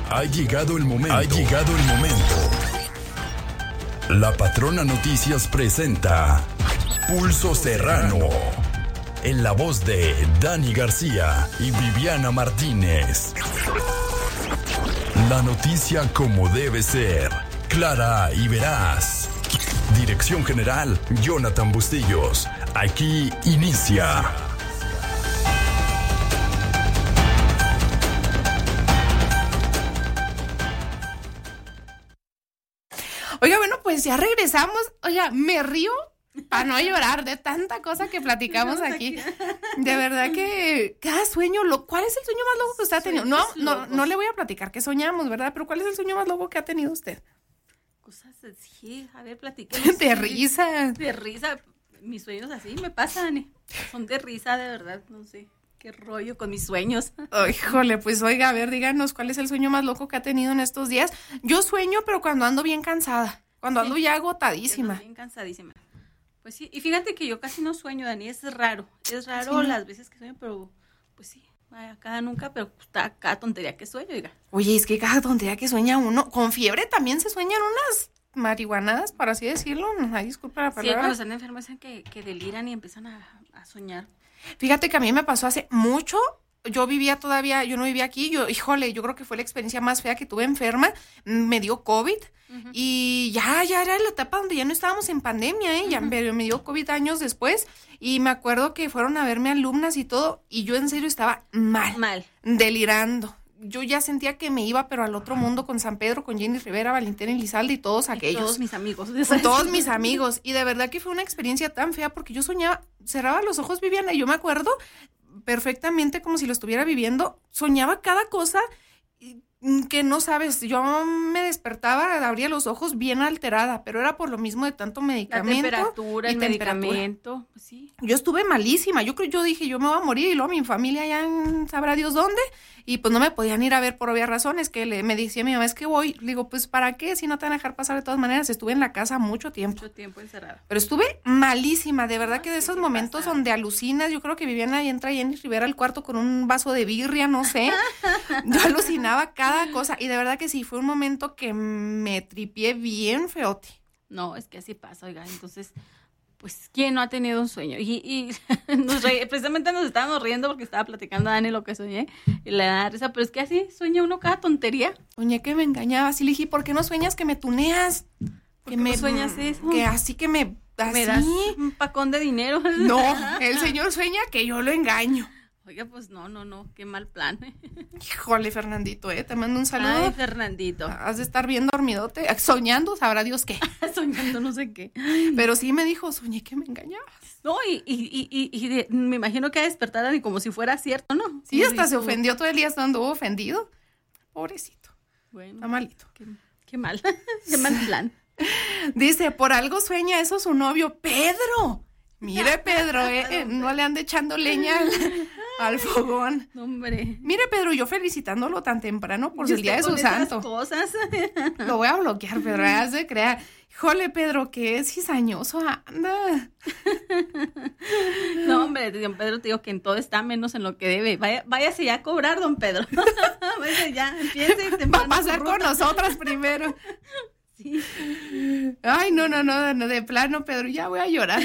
Ha llegado el momento. Ha llegado el momento. La Patrona Noticias presenta Pulso Serrano. En la voz de Dani García y Viviana Martínez. La noticia como debe ser. Clara y veraz. Dirección General, Jonathan Bustillos. Aquí inicia. Oiga, bueno, pues ya regresamos. Oiga, me río para no llorar de tanta cosa que platicamos aquí. De verdad que cada sueño, ¿cuál es el sueño más loco que usted ha tenido? No le voy a platicar que soñamos, ¿verdad? Pero ¿cuál es el sueño más loco que ha tenido usted? Cosas así, a ver, platiquemos. De risa. De risa. Mis sueños así me pasan. Son de risa, de verdad, no sé. Qué rollo con mis sueños. Oh, híjole, pues oiga, a ver, díganos cuál es el sueño más loco que ha tenido en estos días. Yo sueño, pero cuando ando bien cansada, cuando ando ya agotadísima. Bien cansadísima. Pues sí, y fíjate que yo casi no sueño, Dani, es raro sí, las veces que sueño, pero pues sí, cada nunca, pero cada tontería que sueño, oiga. Oye, es que cada tontería que sueña uno, con fiebre también se sueñan unas marihuanadas, por así decirlo, ay, disculpa la palabra. Sí, cuando están enfermos dicen que deliran y empiezan a soñar. Fíjate que a mí me pasó hace mucho, yo no vivía aquí, yo creo que fue la experiencia más fea que tuve enferma, me dio COVID, uh-huh. Y ya era la etapa donde ya no estábamos en pandemia, ya me dio COVID años después, y me acuerdo que fueron a verme alumnas y todo, y yo en serio estaba mal, delirando. Yo ya sentía que me iba, pero al otro mundo con San Pedro, con Jenny Rivera, Valentina Elizalde y todos aquellos. Todos mis amigos. Con todos mis amigos. Y de verdad que fue una experiencia tan fea porque yo soñaba, cerraba los ojos, Viviana, y yo me acuerdo perfectamente como si lo estuviera viviendo. Soñaba cada cosa que no sabes. Yo me despertaba, abría los ojos bien alterada, pero era por lo mismo de tanto medicamento. La temperatura, el medicamento. Pues sí. Yo estuve malísima. Yo dije, yo me voy a morir y luego mi familia ya sabrá Dios dónde. Y pues no me podían ir a ver por obvias razones, que me decía mi mamá, es que voy. Le digo, pues ¿para qué? Si no te van a dejar pasar de todas maneras. Estuve en la casa mucho tiempo. Mucho tiempo encerrada. Pero estuve malísima, de verdad que de esos momentos donde alucinas, yo creo que Viviana y entra Jenny Rivera al cuarto con un vaso de birria, no sé. Yo alucinaba cada cosa y de verdad que sí, fue un momento que me tripié bien feote. No, es que así pasa, oiga, entonces... Pues, ¿quién no ha tenido un sueño? Y precisamente nos estábamos riendo porque estaba platicando a Dani lo que soñé y le da risa, pero es que así sueña uno cada tontería. Soñé que me engañabas y le dije, ¿por qué no sueñas que me tuneas? ¿Por qué no sueñas eso? Que así que me das un pacón de dinero. No, el señor sueña que yo lo engaño. Oiga, pues no, qué mal plan. Híjole, Fernandito, te mando un saludo. Ay, Fernandito. Has de estar bien dormidote, soñando, sabrá Dios qué. Soñando no sé qué. Pero sí me dijo, soñé que me engañabas. No, y me imagino que despertaran y como si fuera cierto, ¿no? Sí, hasta se ofendió todo el día, anduvo ofendido. Pobrecito. Bueno. Está malito. Qué mal, qué mal plan. Dice, por algo sueña eso su novio, Pedro. Mire, Pedro, no le ande echando leña al fogón. Hombre. Mire, Pedro, yo felicitándolo tan temprano por el día de su santo. Cosas. Lo voy a bloquear, Pedro, haz de crear. Híjole, Pedro, que cizañoso anda. No, hombre, don Pedro, te digo que en todo está menos en lo que debe. Váyase ya a cobrar, don Pedro. Váyase ya, empiece. Va a pasar con nosotras primero. Sí. Ay, no, de plano, Pedro, ya voy a llorar.